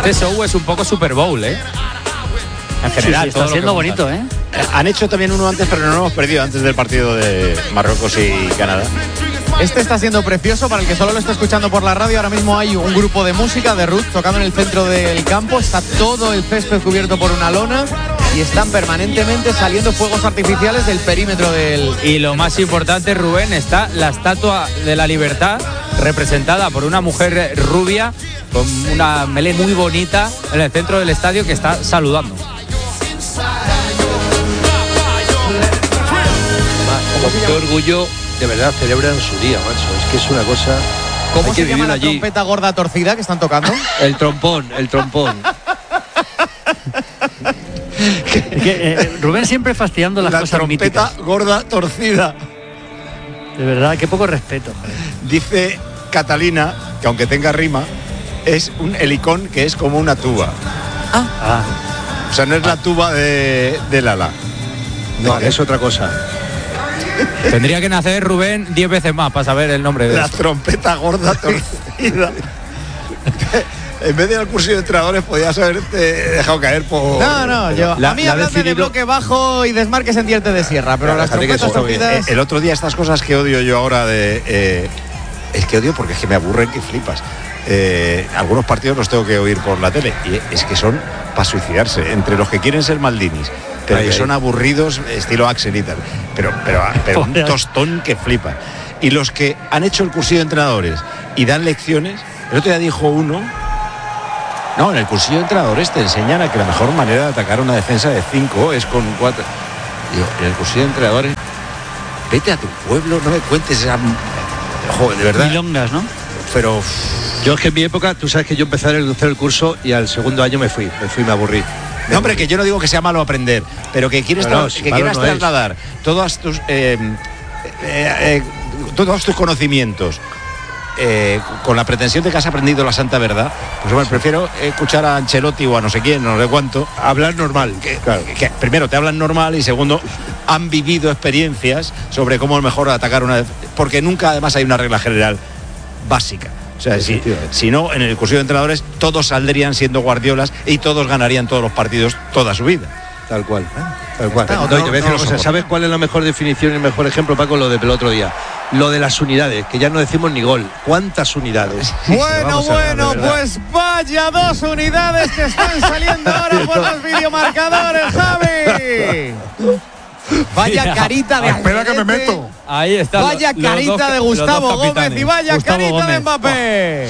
Este show es un poco Super Bowl, en general. Sí, está siendo bonito, Han hecho también uno antes, pero no lo hemos perdido, antes del partido de Marruecos y Canadá. Este está siendo precioso, para el que solo lo está escuchando por la radio. Ahora mismo hay un grupo de música de Ruth tocando en el centro del campo. Está todo el césped cubierto por una lona y están permanentemente saliendo fuegos artificiales del perímetro del... Y lo más importante, Rubén, está la Estatua de la Libertad, representada por una mujer rubia con una melé muy bonita en el centro del estadio, que está saludando. Qué orgullo, de verdad, celebran su día, macho. Es que es una cosa... ¿Cómo se llama la trompeta gorda torcida que están tocando? El trompón. Rubén siempre fastidiando las cosas míticas. La trompeta gorda torcida. De verdad, qué poco respeto. Dice Catalina, que aunque tenga rima, es un helicón que es como una tuba. O sea, no es la tuba de Lala. No, es otra cosa. Tendría que nacer Rubén 10 veces más para saber el nombre de la esto. Trompeta gorda torcida. En vez de ir al curso de entrenadores podías haberte dejado caer por... No, yo... a mí hablan de bloque bajo y desmarques en diente de sierra, pero las trompetas torcidas... El otro día, estas cosas que odio yo ahora de... es que odio porque es que me aburren que flipas. Algunos partidos los tengo que oír por la tele y es que son para suicidarse, entre los que quieren ser Maldinis, pero que son aburridos, estilo Axel y tal, pero un tostón que flipa. Y los que han hecho el cursillo de entrenadores y dan lecciones, el otro día dijo uno, no, en el cursillo de entrenadores te enseñan a que la mejor manera de atacar una defensa de 5 es con 4. Digo, en el cursillo de entrenadores, vete a tu pueblo, no me cuentes esa... Joder, de verdad. Milongas, ¿no? Pero... Yo es que en mi época, tú sabes que yo empecé a hacer el curso y al segundo año me me aburrí. No, hombre, que yo no digo que sea malo aprender, pero que quieres quieras trasladar todos tus conocimientos con la pretensión de que has aprendido la santa verdad, pues bueno, prefiero escuchar a Ancelotti o a no sé quién, no sé cuánto. Hablar normal. Que primero te hablan normal y segundo han vivido experiencias sobre cómo es mejor atacar porque nunca además hay una regla general básica. O sea, si no, en el cursillo de entrenadores todos saldrían siendo Guardiolas y todos ganarían todos los partidos toda su vida. Tal cual. No, y te voy a decir una cosa, ¿sabes cuál es la mejor definición y el mejor ejemplo, Paco? Lo del otro día. Lo de las unidades, que ya no decimos ni gol. ¿Cuántas unidades? Bueno, pues vaya 2 unidades que están saliendo ahora por los videomarcadores, Javi. Vaya carita de... Espera que me meto. Ahí está. Vaya carita de Gustavo Gómez y vaya carita de Mbappé.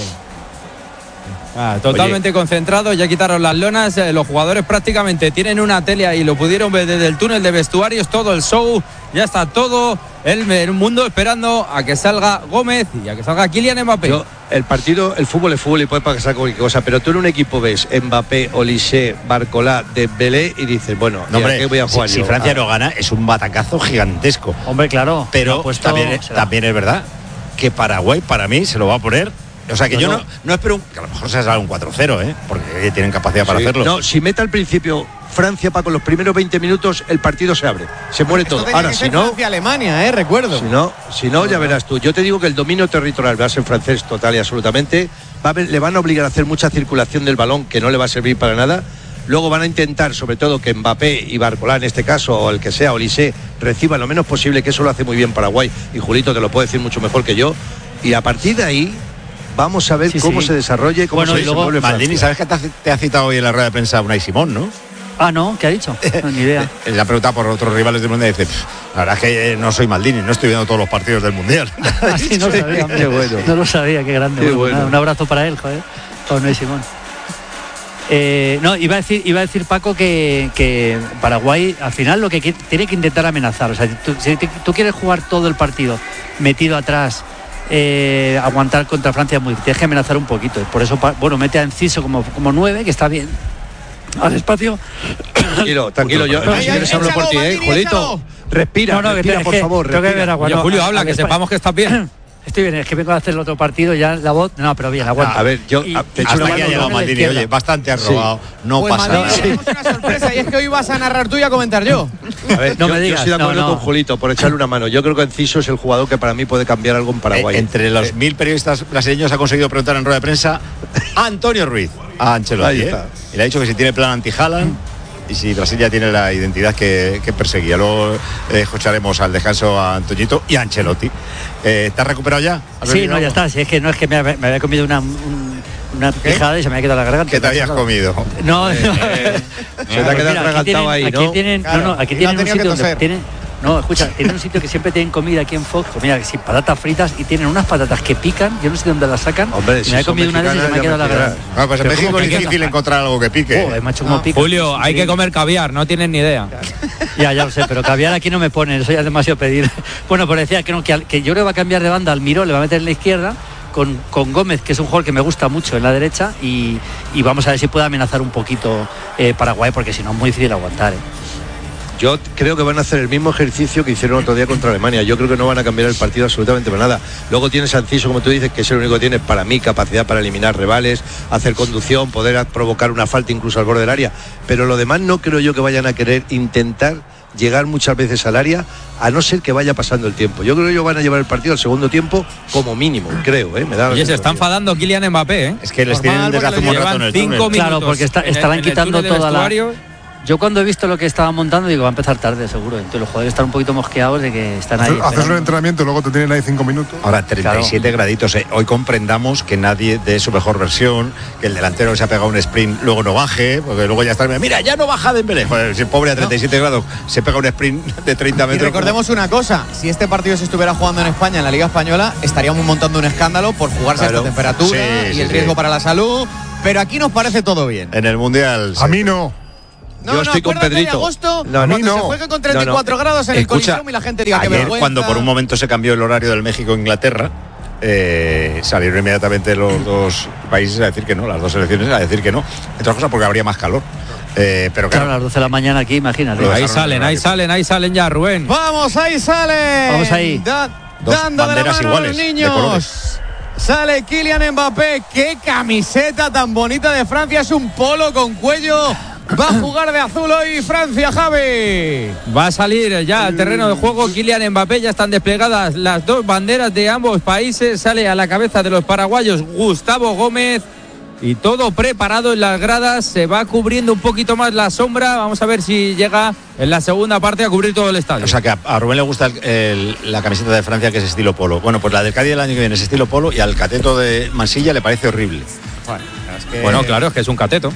Totalmente concentrado, ya quitaron las lonas, los jugadores prácticamente tienen una tele y lo pudieron ver desde el túnel de vestuarios, todo el show, ya está todo el mundo esperando a que salga Gómez y a que salga Kylian Mbappé. El partido, el fútbol es fútbol y puede pasar cualquier cosa, pero tú en un equipo ves Mbappé, Olise, Barcola, Dembélé y dices, bueno, no, hombre, ¿qué voy a jugar si Francia no gana es un batacazo gigantesco. Hombre, claro. Pero también es verdad que Paraguay para mí se lo va a poner. O sea que yo no espero que a lo mejor se salga un 4-0, porque tienen capacidad para hacerlo. No, si mete al principio Francia, Paco, los primeros 20 minutos el partido se abre, se muere todo. Ahora, si no, Francia-Alemania, recuerdo. Si no, ya verás tú. Yo te digo que el dominio territorial va a ser francés total y absolutamente. Le van a obligar a hacer mucha circulación del balón que no le va a servir para nada. Luego van a intentar, sobre todo, que Mbappé y Barcola, en este caso, o el que sea, Olise, reciban lo menos posible, que eso lo hace muy bien Paraguay. Y Julito te lo puede decir mucho mejor que yo. Y a partir de ahí vamos a ver cómo se desarrolla y cómo se desenvuelve Francia. Maldini, ¿sabes que te ha citado hoy en la rueda de prensa Unai Simón, no? Ah, no, ¿qué ha dicho? No, ni idea. Le ha preguntado por otros rivales del Mundial y dice, la verdad es que no soy Maldini, no estoy viendo todos los partidos del Mundial. Sí, no lo sabía, qué bueno. No lo sabía, qué grande. Qué bueno. Un abrazo para él, joder, con Unai Simón. No, iba a decir Paco que Paraguay al final lo que tiene que intentar amenazar. O sea, si tú quieres jugar todo el partido metido atrás, aguantar contra Francia, tienes que amenazar un poquito. Por eso, mete a Enciso como 9, que está bien. Al espacio. Tranquilo, yo si quieres hablo por ti, Julito. Respira, por favor. Tengo que ver agua. Julio, habla, que sepamos que estás bien. Estoy bien, es que vengo a hacer el otro partido, ya la voz... No, pero bien, aguanta. A ver, yo... te echo una mano, ha llegado Maldini, oye, bastante has robado, no pues pasa nada. nada. Tenemos una sorpresa y es que hoy vas a narrar tú y a comentar yo. A ver, yo estoy de acuerdo con Julito, por echarle una mano. Yo creo que Enciso es el jugador que para mí puede cambiar algo en Paraguay. Entre los 1000 periodistas brasileños ha conseguido preguntar en rueda de prensa a Antonio Ruiz. a Ancelotti. Ahí está. Y le ha dicho que si tiene plan anti-Haaland y si Brasil ya tiene la identidad que perseguía. Luego escucharemos al descanso a Antoñito y a Ancelotti. ¿Te has recuperado ya? Sí, no, ya está. Si es que me había comido una pijada y se me ha quedado la garganta. ¿Qué te habías comido? No, Se te ha quedado atragantado ahí, ¿no? Aquí tienen, Claro, aquí y tienen no ha un tenido sitio que donde toser. tienen. No, escucha, tienen un sitio que siempre tienen comida aquí en Fox, comida sin patatas fritas, y tienen unas patatas que pican, yo no sé de dónde las sacan. Hombre, y si me he son comido una de esas y se me ha mexicanas, quedado la ya me garganta. No, pues en Pero México ¿cómo es que difícil encontrar algo que pique. Joder, macho, cómo pica. Julio, hay que comer caviar, no tienen ni idea. Ya lo sé, pero caviar aquí no me ponen, eso ya es demasiado pedir. Bueno, pues decía que yo creo que va a cambiar de banda al Miró, le va a meter en la izquierda, con Gómez, que es un jugador que me gusta mucho en la derecha, y vamos a ver si puede amenazar un poquito Paraguay, porque si no es muy difícil aguantar. Yo creo que van a hacer el mismo ejercicio que hicieron otro día contra Alemania. Yo creo que no van a cambiar el partido absolutamente para nada. Luego tienes a Enciso, como tú dices, que es el único que tiene, para mí, capacidad para eliminar rivales, hacer conducción, poder provocar una falta incluso al borde del área. Pero lo demás no creo yo que vayan a querer intentar llegar muchas veces al área, a no ser que vaya pasando el tiempo. Yo creo que ellos van a llevar el partido al segundo tiempo como mínimo, creo. Me da la Oye, se está sensación. enfadando Kylian Mbappé, ¿eh? Es que les Normal, tienen desde hace un buen Llevan rato en el 5 túnel. minutos. Claro, porque estarán en el quitando túnel de toda la... vestuario. Yo cuando he visto lo que estaban montando, digo, va a empezar tarde, seguro. Entonces los jugadores están un poquito mosqueados de que están ahí. Haces un esperando. entrenamiento y luego te tienen ahí 5 minutos. Ahora 37 graditos. Hoy comprendamos que nadie dé su mejor versión, que el delantero se ha pegado un sprint, luego no baje, porque luego ya está. Mira, ya no baja Dembélé. Joder, si el pobre a 37 grados se pega un sprint de 30 Y metros. recordemos una cosa, si este partido se estuviera jugando en España, en la Liga Española, estaríamos montando un escándalo por jugarse a Claro. esta temperatura Sí, y sí, el riesgo sí. para la salud, pero aquí nos parece todo bien. En el Mundial. A mí no. No, Yo estoy con acuérdate de Pedrito. agosto, No, cuando no. se juegue con 34 grados en el Escucha, Coliseum y la gente diga que ayer, vergüenza. cuando por un momento se cambió el horario del México-Inglaterra, salieron inmediatamente los dos países a decir que no, las dos selecciones a decir que no. Entre otras cosas porque habría más calor. Pero Claro, a claro, las 12 de la mañana aquí, imagínate. Lo Ahí dejaron salen ya, Rubén. Vamos, ahí sale. Vamos ahí. Dos Dando de la banderas mano iguales, a los de niños. colores. Sale Kylian Mbappé. Qué camiseta tan bonita de Francia. Es un polo con cuello. Va a jugar de azul hoy Francia, Javi. Va a salir ya al terreno de juego Kylian Mbappé, ya están desplegadas las dos banderas de ambos países, sale a la cabeza de los paraguayos Gustavo Gómez y todo preparado en las gradas, se va cubriendo un poquito más la sombra, vamos a ver si llega en la segunda parte a cubrir todo el estadio. o sea que a Rubén le gusta la camiseta de Francia que es estilo polo. Bueno, pues la del Cádiz el año que viene es estilo polo y al cateto de Mansilla le parece horrible. Bueno, claro, es que es un cateto.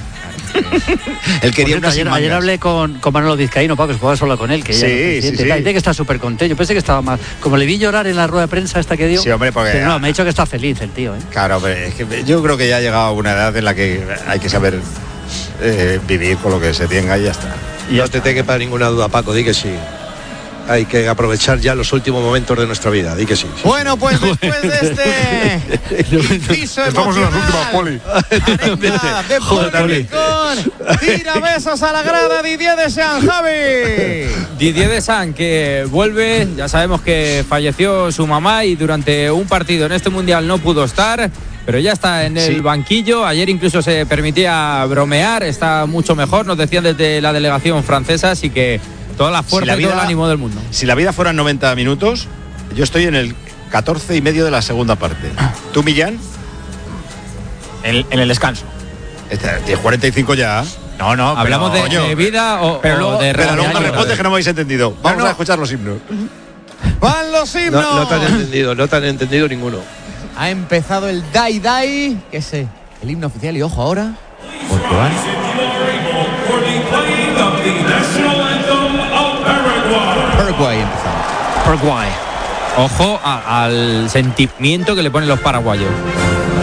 Él quería Por unas cierto, sin ayer mangas. hablé con Manolo Vizcaíno, Paco, que jugaba solo con él, que Sí, ya era sí, presidente, sí. y tal, dice que está súper contento. Yo pensé que estaba más. Como le vi llorar en la rueda de prensa esta que dio. Sí, hombre, porque- pero no, me ha dicho que está feliz el tío, ¿eh? Claro, pero es que yo creo que ya ha llegado a una edad en la que hay que saber vivir con lo que se tenga y ya está. Y no te te quepa ninguna duda, Paco, di que sí. Hay que aprovechar ya los últimos momentos de nuestra vida, di que sí. Bueno, pues después de este inciso Estamos en las últimas, Poli. Arenga de Joder, Poli con tira besos a la grada Didier Deschamps, Javi. Didier Deschamps, que vuelve, ya sabemos que falleció su mamá y durante un partido en este Mundial no pudo estar, pero ya está en el Sí. banquillo. Ayer incluso se permitía bromear, está mucho mejor, nos decían desde la delegación francesa, así que toda la fuerza y todo el ánimo del mundo. Si la vida fueran 90 minutos, yo estoy en el 14 y medio de la segunda parte. ¿Tú, Millán? En el descanso. Tienes 45 ya. No, no, ¿Hablamos de vida o, pero o luego- de Pero luego me realidad? respondes que no me habéis entendido. Vamos no. a escuchar los himnos. Van los himnos. No te han entendido ninguno. Ha empezado el Dai Dai, que es el himno oficial, y ojo ahora, porque van. Paraguay empezando. Paraguay. Ojo al sentimiento que le ponen los paraguayos.